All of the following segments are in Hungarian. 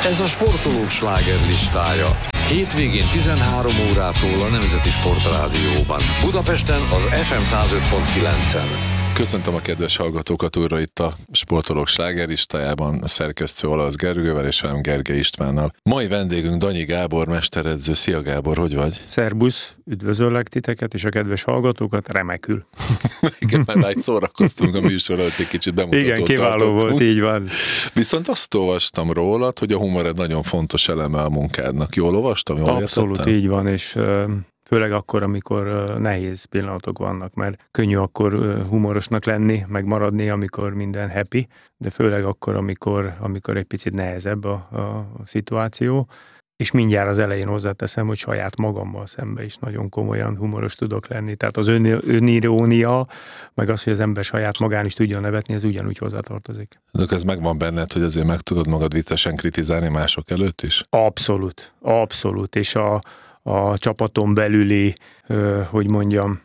Ez a sportolók slágerlistája. Hétvégén 13 órától a Nemzeti Sportrádióban. Budapesten az FM 105.9-en. Köszöntöm a kedves hallgatókat újra itt a Sportolók slágerlistájában, szerkesztő Olasz Gergővel és velem Gergely Istvánnal. Mai vendégünk Danyi Gábor, mesteredző. Szia Gábor, hogy vagy? Szerbusz, üdvözöllek titeket és a kedves hallgatókat, remekül. Igen, mert szórakoztunk a műsor előtt, egy kicsit bemutatót. Igen, kiváló volt, így van. Viszont azt olvastam rólad, hogy a humor egy nagyon fontos eleme a munkádnak. Jól olvastam? Jól Abszolút, értettem? így van, és főleg akkor, amikor nehéz pillanatok vannak, mert könnyű akkor humorosnak lenni, meg maradni, amikor minden happy, de főleg akkor, amikor egy picit nehezebb a szituáció. És mindjárt az elején hozzáteszem, hogy saját magammal szemben is nagyon komolyan humoros tudok lenni. Tehát az önirónia, meg az, hogy az ember saját magán is tudjon nevetni, ez ugyanúgy hozzátartozik. Ez megvan benned, hogy azért meg tudod magad viccesen kritizálni mások előtt is? Abszolút, abszolút. És a csapaton belüli, hogy mondjam,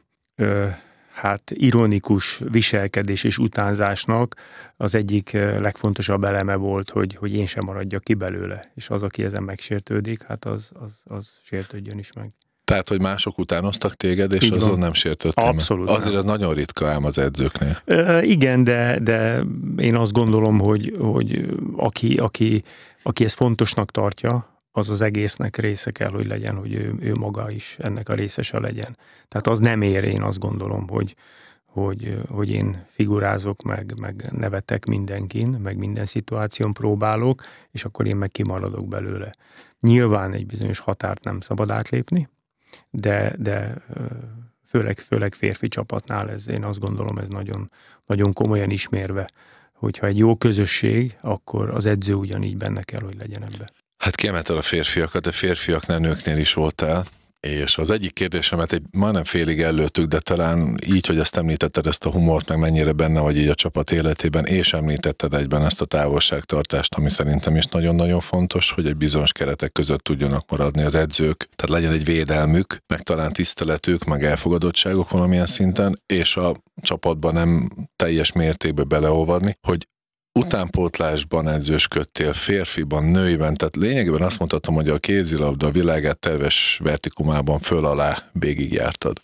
ironikus viselkedés és utánzásnak az egyik legfontosabb eleme volt, hogy én sem maradjak ki belőle. És az, aki ezen megsértődik, hát az sértődjön is meg. Tehát, hogy mások utánoztak téged, és így azon van. nem sértődtem. Abszolút. Azért nem. ez nagyon ritka ám az edzőknél. Igen, de én azt gondolom, hogy aki ezt fontosnak tartja, az egésznek része kell, hogy legyen, hogy ő maga is ennek a részese legyen. Tehát az nem ér, én azt gondolom, hogy én figurázok, meg nevetek mindenkin, meg minden szituáción próbálok, és akkor én meg kimaradok belőle. Nyilván egy bizonyos határt nem szabad átlépni, de főleg férfi csapatnál én azt gondolom, ez nagyon, nagyon komolyan ismérve, hogyha egy jó közösség, akkor az edző ugyanígy benne kell, hogy legyen ebbe. Hát kiemelted a férfiakat, de férfiaknál, nőknél is voltál, és az egyik kérdésemet majdnem félig előttük, de talán így, hogy ezt említetted, ezt a humort, meg mennyire benne vagy így a csapat életében, és említetted egyben ezt a távolságtartást, ami szerintem is nagyon-nagyon fontos, hogy egy bizonyos keretek között tudjanak maradni az edzők, tehát legyen egy védelmük, meg talán tiszteletük, meg elfogadottságok valamilyen szinten, és a csapatban nem teljes mértékben beleolvadni, hogy utánpótlásban edzősködtél, férfiban, nőiben, tehát lényegében azt mondhatom, hogy a kézilabda világát terves vertikumában föl alá végigjártad.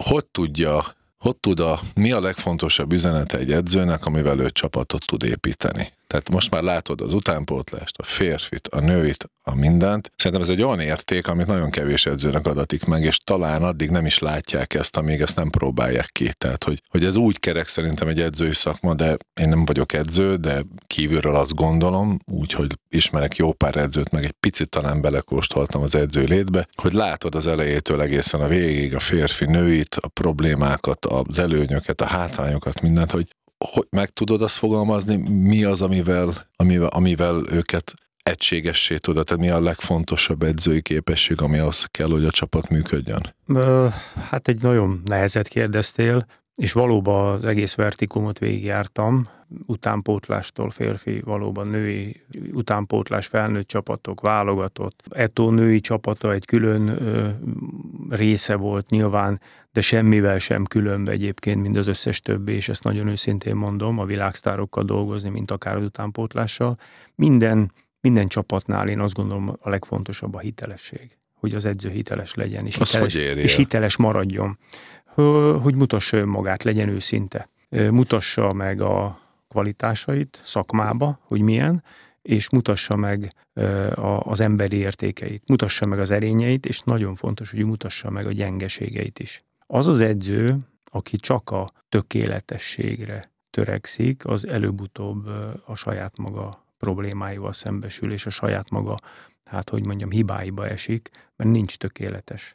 Mi a legfontosabb üzenete egy edzőnek, amivel ő csapatot tud építeni? Tehát most már látod az utánpótlást, a férfit, a nőit, a mindent. Szerintem ez egy olyan érték, amit nagyon kevés edzőnek adatik meg, és talán addig nem is látják ezt, amíg ezt nem próbálják ki. Tehát, hogy ez úgy kerek szerintem egy edzői szakma, de én nem vagyok edző, de kívülről azt gondolom, úgyhogy ismerek jó pár edzőt, meg egy picit talán belekóstoltam az edző létbe, hogy látod az elejétől egészen a végig a férfi, nőit, a problémákat, az előnyöket, a hátrányokat, mindent, hogy meg tudod azt fogalmazni, mi az, amivel őket egységessé tudod, tehát mi a legfontosabb edzői képesség, ami az kell, hogy a csapat működjön? Hát egy nagyon nehezet kérdeztél, és valóban az egész vertikumot végigjártam, utánpótlástól férfi, valóban női, utánpótlás, felnőtt csapatok, válogatott. Etó női csapata egy külön része volt nyilván, de semmivel sem különb egyébként, mint az összes többi, és ezt nagyon őszintén mondom, a világsztárokkal dolgozni, mint akár az utánpótlással. Minden csapatnál én azt gondolom a legfontosabb a hitelesség, hogy az edző hiteles legyen, és hiteles maradjon. Hogy mutassa önmagát, legyen őszinte. Mutassa meg a kvalitásait szakmába, hogy milyen, és mutassa meg az emberi értékeit, mutassa meg az erényeit, és nagyon fontos, hogy mutassa meg a gyengeségeit is. Az az edző, aki csak a tökéletességre törekszik, az előbb-utóbb a saját maga problémáival szembesül, és a saját maga, hibáiba esik, mert nincs tökéletes.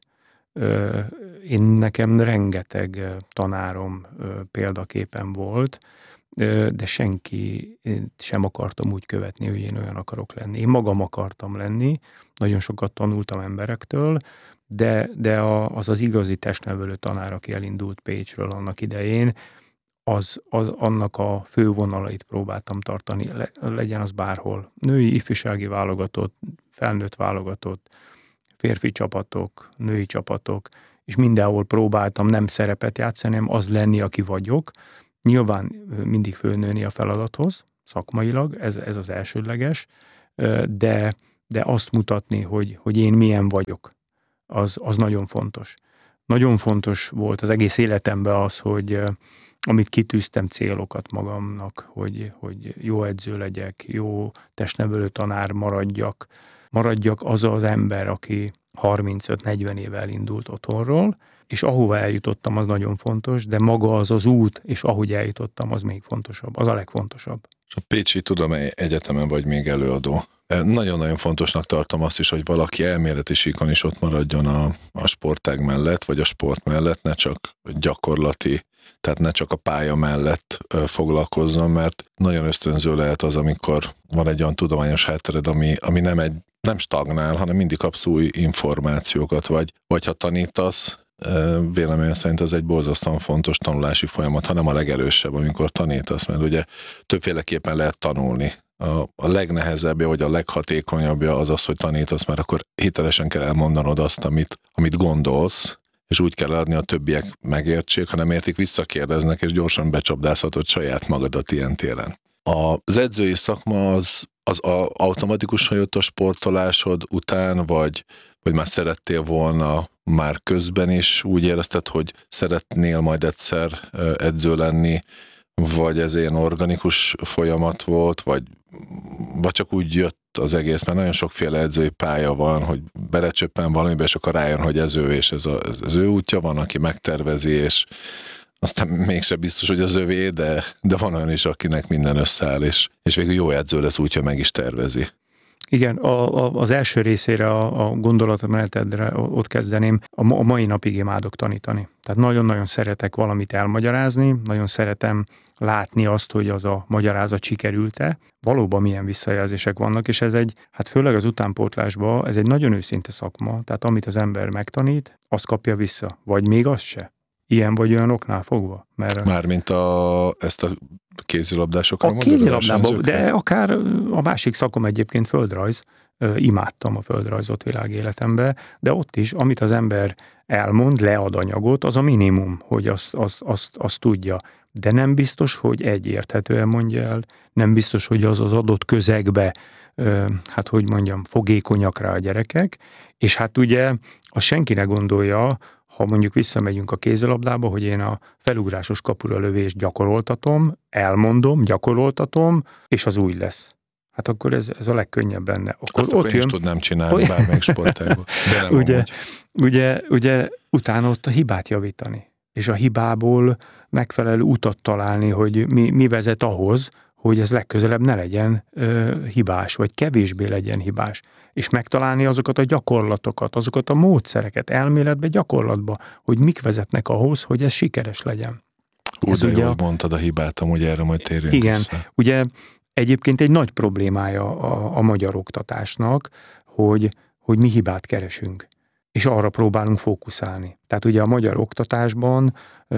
Nekem rengeteg tanárom példaképen volt, de senki sem akartam úgy követni, hogy én olyan akarok lenni. Én magam akartam lenni, nagyon sokat tanultam emberektől, de az igazi testnevelő tanár, aki elindult Pécsről annak idején, annak a fővonalait próbáltam tartani, legyen az bárhol. Női ifjúsági válogatott, felnőtt válogatott, férfi csapatok, női csapatok, és mindenhol próbáltam nem szerepet játszani, hanem az lenni, aki vagyok. Nyilván mindig fölnőni a feladathoz, szakmailag, ez az elsődleges, de de azt mutatni, hogy én milyen vagyok, az nagyon fontos. Nagyon fontos volt az egész életemben az, hogy amit kitűztem célokat magamnak, hogy jó edző legyek, jó testnevelő tanár maradjak az ember, aki 35-40 éve elindult otthonról, és ahova eljutottam, az nagyon fontos, de maga az út, és ahogy eljutottam, az még fontosabb, az a legfontosabb. A Pécsi Tudományi Egyetemen vagy még előadó. Nagyon-nagyon fontosnak tartom azt is, hogy valaki elméleti síkon is ott maradjon a sportág mellett, vagy a sport mellett, ne csak gyakorlati, tehát ne csak a pálya mellett foglalkozzon, mert nagyon ösztönző lehet az, amikor van egy olyan tudományos háttered, ami nem stagnál, hanem mindig kapsz új információkat, vagy ha tanítasz, véleményem szerint ez egy borzasztóan fontos tanulási folyamat, hanem a legerősebb, amikor tanítasz, mert ugye többféleképpen lehet tanulni. A legnehezebbje, vagy a leghatékonyabbja az, hogy tanítasz, mert akkor hitelesen kell elmondanod azt, amit gondolsz, és úgy kell adni, a többiek megértsék, ha nem értik, visszakérdeznek, és gyorsan becsapdázhatod saját magadat ilyen téren. Az edzői szakma az automatikusan jött a sportolásod után, vagy már szerettél volna már közben is, úgy érezted, hogy szeretnél majd egyszer edző lenni, vagy ez ilyen organikus folyamat volt, vagy csak úgy jött az egész, mert nagyon sokféle edzői pálya van, hogy belecsöppen valamibe, és akkor rájön, hogy ez ő, és ez az ő útja, van, aki megtervezi, és aztán mégse biztos, hogy az övé, de van olyan is, akinek minden összeáll, és végül jó edző lesz, úgyhogy meg is tervezi. Igen, az első részére a gondolatmenetedre ott kezdeném. A mai napig imádok tanítani. Tehát nagyon-nagyon szeretek valamit elmagyarázni, nagyon szeretem látni azt, hogy az a magyarázat sikerült-e. Valóban milyen visszajelzések vannak, és ez főleg az utánpótlásban, ez egy nagyon őszinte szakma. Tehát amit az ember megtanít, azt kapja vissza. Vagy még az se. Ilyen vagy olyan oknál fogva. Mármint ezt a kézilabdásokra a kézilabdában, de akár a másik szakom egyébként földrajz. Imádtam a földrajzot világéletembe, de ott is, amit az ember elmond, lead anyagot, az a minimum, hogy azt tudja. De nem biztos, hogy érthetően mondja el, nem biztos, hogy az adott közegbe, fogékonyak rá a gyerekek, és hát ugye azt senki ne gondolja, ha mondjuk visszamegyünk a kézilabdába, hogy én a felugrásos kapura lövést gyakoroltatom, elmondom, gyakoroltatom, és az úgy lesz. Hát akkor ez a legkönnyebb lenne. Akkor azt ott én is tudnám csinálni bármelyik sportágban. De nem ugye utána ott a hibát javítani. És a hibából megfelelő utat találni, hogy mi vezet ahhoz, hogy ez legközelebb ne legyen hibás, vagy kevésbé legyen hibás. És megtalálni azokat a gyakorlatokat, azokat a módszereket, elméletbe, gyakorlatba, hogy mik vezetnek ahhoz, hogy ez sikeres legyen. De jól mondtad a hibát, amúgy erre majd térjünk igen, vissza. Ugye egyébként egy nagy problémája a magyar oktatásnak, hogy mi hibát keresünk, és arra próbálunk fókuszálni. Tehát ugye a magyar oktatásban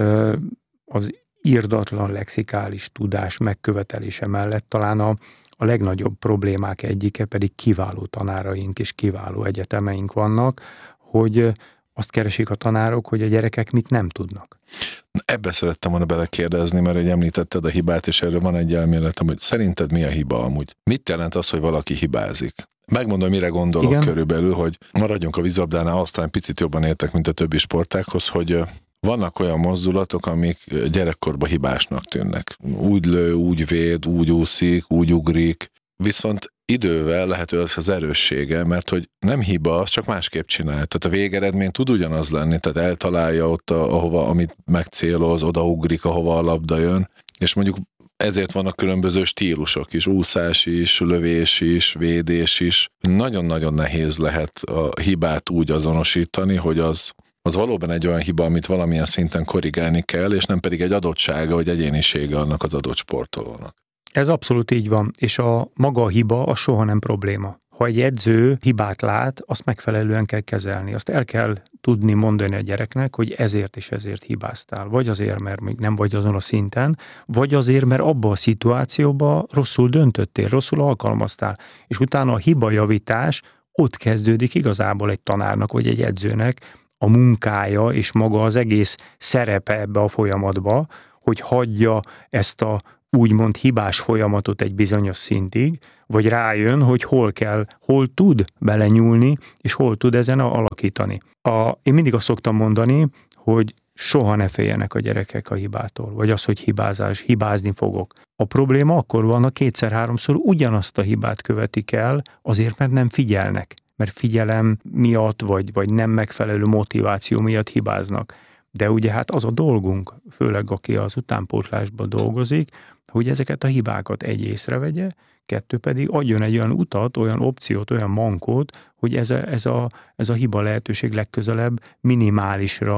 az irdatlan lexikális tudás megkövetelése mellett talán a legnagyobb problémák egyike pedig kiváló tanáraink és kiváló egyetemeink vannak, hogy azt keresik a tanárok, hogy a gyerekek mit nem tudnak. Ebbe szerettem volna belekérdezni, mert hogy említetted a hibát, és erről van egy elméletem, hogy szerinted mi a hiba amúgy? Mit jelent az, hogy valaki hibázik? Megmondom, mire gondolok. Igen. Körülbelül, hogy maradjunk a vízilabdánál, aztán picit jobban értek, mint a többi sportághoz, hogy vannak olyan mozdulatok, amik gyerekkorban hibásnak tűnnek. Úgy lő, úgy véd, úgy úszik, úgy ugrik, viszont idővel lehet, hogy az erőssége, mert hogy nem hiba, az csak másképp csinál. Tehát a végeredmény tud ugyanaz lenni, tehát eltalálja ott, ahova, amit megcéloz, odaugrik, ahova a labda jön, és mondjuk ezért vannak különböző stílusok is, úszás is, lövés is, védés is. Nagyon-nagyon nehéz lehet a hibát úgy azonosítani, hogy az valóban egy olyan hiba, amit valamilyen szinten korrigálni kell, és nem pedig egy adottsága vagy egyénisége annak az adott sportolónak. Ez abszolút így van, és maga a hiba az soha nem probléma. Ha egy edző hibát lát, azt megfelelően kell kezelni. Azt el kell tudni mondani a gyereknek, hogy ezért és ezért hibáztál. Vagy azért, mert még nem vagy azon a szinten, vagy azért, mert abban a szituációban rosszul döntöttél, rosszul alkalmaztál. És utána a hibajavítás ott kezdődik igazából egy tanárnak vagy egy edzőnek a munkája és maga az egész szerepe ebbe a folyamatba, hogy hagyja ezt a úgymond hibás folyamatot egy bizonyos szintig, vagy rájön, hogy hol tud belenyúlni, és hol tud ezen alakítani. Én mindig azt szoktam mondani, hogy soha ne féljenek a gyerekek a hibától, vagy az, hogy hibázni fogok. A probléma akkor van, ha kétszer-háromszor ugyanazt a hibát követik el, azért, mert nem figyelnek, mert figyelem miatt, vagy nem megfelelő motiváció miatt hibáznak. De ugye hát az a dolgunk, főleg aki az utánpótlásban dolgozik, hogy ezeket a hibákat egy észrevegye, kettő pedig adjon egy olyan utat, olyan opciót, olyan mankót, hogy ez a hiba lehetőség legközelebb minimálisra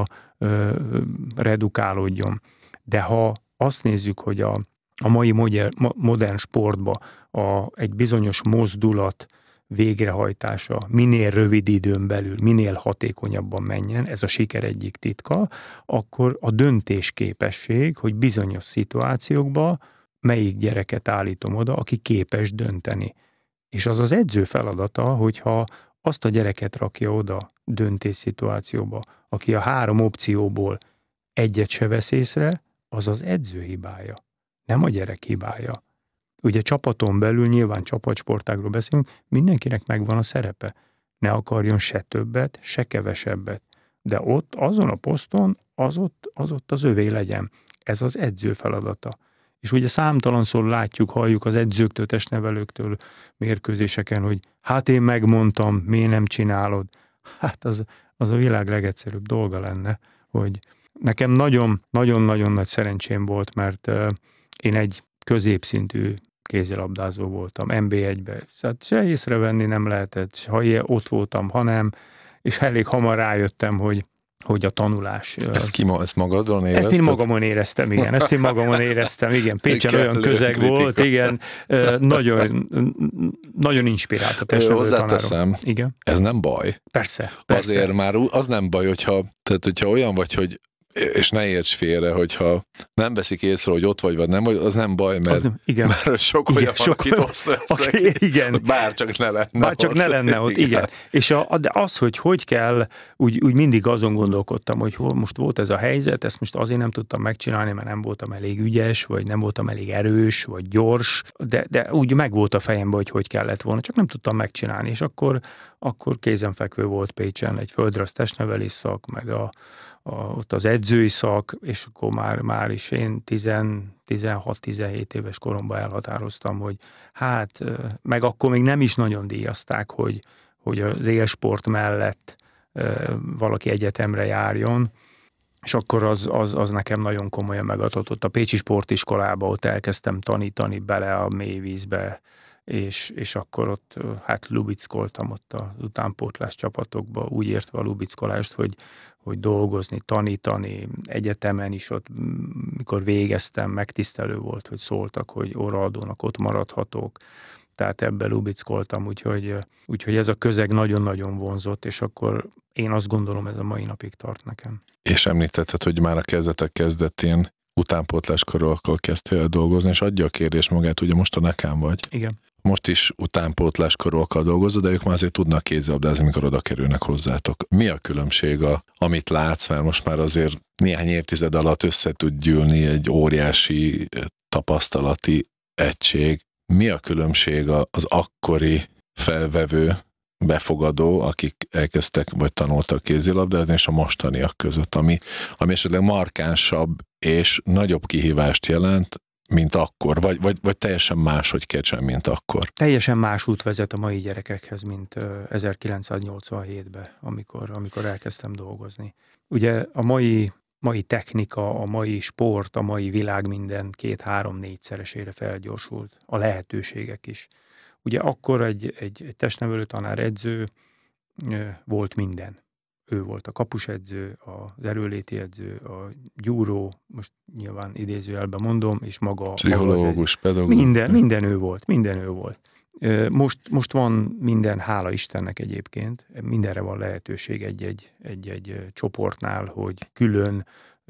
redukálódjon. De ha azt nézzük, hogy a mai modern sportba egy bizonyos mozdulat végrehajtása minél rövid időn belül, minél hatékonyabban menjen, ez a siker egyik titka, akkor a döntésképesség, hogy bizonyos szituációkban melyik gyereket állítom oda, aki képes dönteni. És az edző feladata, hogyha azt a gyereket rakja oda döntésszituációba, aki a 3 opcióból egyet se vesz észre, az az edző hibája, nem a gyerek hibája. Ugye csapaton belül, nyilván csapatsportágról beszélünk, mindenkinek megvan a szerepe. Ne akarjon se többet, se kevesebbet. De ott, azon a poszton, az ott az övé legyen. Ez az edző feladata. És ugye számtalanszor látjuk, halljuk az edzőktől, testnevelőktől mérkőzéseken, hogy hát én megmondtam, miért nem csinálod. Hát az a világ legegyszerűbb dolga lenne, hogy nekem nagyon-nagyon nagy szerencsém volt, mert én egy középszintű kézilabdázó voltam, NB1-be. Szóval se észrevenni nem lehetett, ha ott voltam, hanem, és elég hamar rájöttem, hogy a tanulás. Ezt magadon érezted? Ezt én magamon éreztem, igen. Pécsen olyan közeg kritika volt, igen. Nagyon inspirált a testnevelő tanárom. Igen. Ez nem baj. Persze. Azért már az nem baj, hogyha olyan vagy, hogy és ne érts félre, hogyha nem veszik észre, hogy ott vagy nem vagy, az nem baj, mert sok olyan valakit osztja bárcsak ne lenne bárcsak ne lenne ott, igen. És de az, hogy kell, úgy mindig azon gondolkodtam, hogy most volt ez a helyzet, ezt most azért nem tudtam megcsinálni, mert nem voltam elég ügyes, vagy nem voltam elég erős, vagy gyors, de úgy meg volt a fejemben, hogy kellett volna, csak nem tudtam megcsinálni, és akkor kézenfekvő volt Pécsen egy földrajz testnevelés szak, meg ott az edzői szak, és akkor már is én 16-17 éves koromban elhatároztam, hogy hát, meg akkor még nem is nagyon díjazták, hogy az élsport mellett valaki egyetemre járjon, és akkor az nekem nagyon komolyan megadott. A Pécsi Sportiskolába ott elkezdtem tanítani bele a mély vízbe, és akkor ott hát lubickoltam ott az utánpótlás csapatokba, úgy értve a lubickolást, hogy dolgozni, tanítani, egyetemen is ott, mikor végeztem, megtisztelő volt, hogy szóltak, hogy óraadónak ott maradhatok, tehát ebben lubickoltam, úgyhogy ez a közeg nagyon-nagyon vonzott, és akkor én azt gondolom, ez a mai napig tart nekem. És említetted, hogy már a kezdetén utánpótláskorokkal kezdtél el dolgozni, és adja a kérdés magát, ugye most a nekem vagy. Igen. Most is utánpótláskorokkal dolgozod, de ők már azért tudnak kézilabdázni, mikor oda kerülnek hozzátok. Mi a különbség, amit látsz, mert most már azért néhány évtized alatt össze tud gyűlni egy óriási tapasztalati egység. Mi a különbség az akkori felvevő, befogadó, akik elkezdtek vagy tanultak kézilabdázni, és a mostaniak között, ami esetleg markánsabb és nagyobb kihívást jelent, mint akkor, vagy teljesen máshogy kecsen, mint akkor? Teljesen más út vezet a mai gyerekekhez, mint 1987-ben, amikor elkezdtem dolgozni. Ugye a mai technika, a mai sport, a mai világ minden 2-3-4-szeresére felgyorsult. A lehetőségek is. Ugye akkor egy testnevelő tanár edző volt minden. Ő volt a kapusedző, az erőléti edző, a gyúró, most nyilván idézőjelben mondom, és maga pszichológus, pedagógus. Minden ő volt. Most van minden, hála Istennek egyébként, mindenre van lehetőség egy csoportnál, hogy külön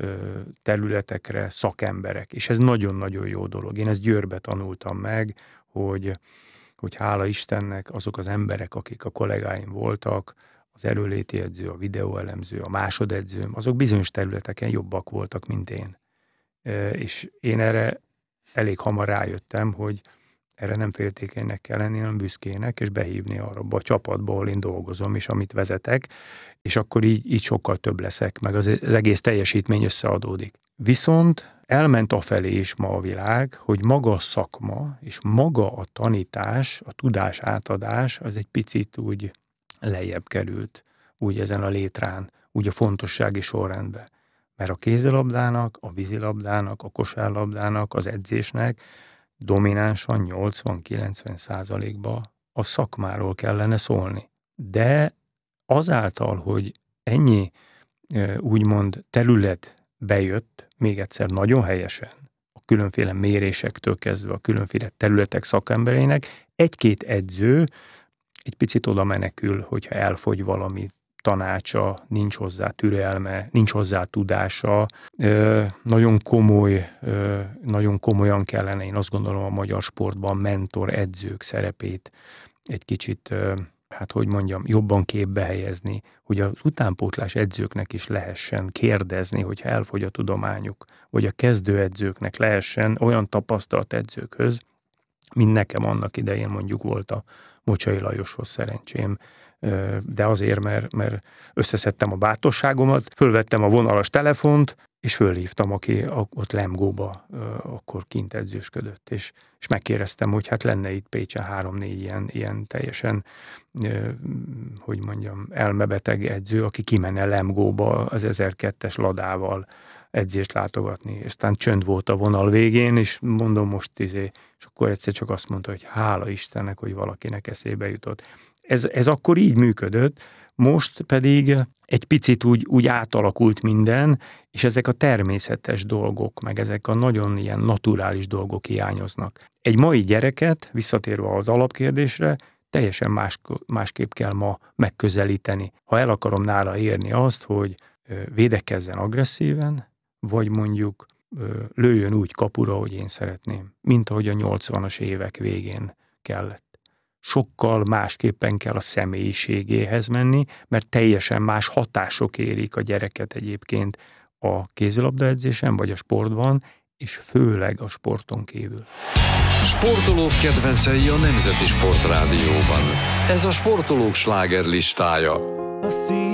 területekre szakemberek, és ez nagyon-nagyon jó dolog. Én ezt Győrbe tanultam meg, hogy hála Istennek azok az emberek, akik a kollégáim voltak, az erőléti edző, a videóelemző, a másodedzőm, azok bizonyos területeken jobbak voltak, mint én. És én elég hamar rájöttem, hogy erre nem féltékenynek kell lenni, hanem büszkének, és behívni arra a csapatba, ahol én dolgozom, és amit vezetek, és akkor így sokkal több leszek, meg az egész teljesítmény összeadódik. Viszont elment afelé is ma a világ, hogy maga a szakma, és maga a tanítás, a tudás átadás, az egy picit úgy lejjebb került, úgy ezen a létrán, úgy a fontossági sorrendben. Mert a kézilabdának, a vízilabdának, a kosárlabdának, az edzésnek dominánsan 80-90%-ba a szakmáról kellene szólni. De azáltal, hogy ennyi úgymond terület bejött, még egyszer nagyon helyesen, a különféle mérésektől kezdve a különféle területek szakembereinek, egy-két edző egy picit oda menekül, hogyha elfogy valami tanácsa, nincs hozzá türelme, nincs hozzá tudása. Nagyon komolyan kellene, én azt gondolom, a magyar sportban mentor edzők szerepét egy kicsit, jobban képbe helyezni, hogy az utánpótlás edzőknek is lehessen kérdezni, hogyha elfogy a tudományuk, vagy a kezdőedzőknek lehessen olyan tapasztalt edzőkhöz, mint nekem annak idején mondjuk volt a Mocsai Lajoshoz szerencsém, de azért, mert összeszedtem a bátorságomat, fölvettem a vonalas telefont, és fölhívtam, aki ott Lemgóba akkor kint edzősködött, és megkérdeztem, hogy hát lenne itt Pécsen 3-4 ilyen teljesen, elmebeteg edző, aki kimenne Lemgóba az 1002-es ladával edzést látogatni. Aztán csönd volt a vonal végén, és mondom most és akkor egyszer csak azt mondta, hogy hála Istennek, hogy valakinek eszébe jutott. Ez akkor így működött, most pedig egy picit úgy átalakult minden, és ezek a természetes dolgok, meg ezek a nagyon ilyen naturális dolgok hiányoznak. Egy mai gyereket, visszatérve az alapkérdésre, teljesen másképp kell ma megközelíteni. Ha el akarom nála érni azt, hogy védekezzen agresszíven, vagy mondjuk lőjön úgy kapura, hogy én szeretném, mint ahogy a 80-as évek végén kellett. Sokkal másképpen kell a személyiségéhez menni, mert teljesen más hatások érik a gyereket egyébként a kézilabdaedzésen vagy a sportban, és főleg a sporton kívül. Sportolók kedvencei a Nemzeti Sportrádióban. Ez a sportolók slágerlistája.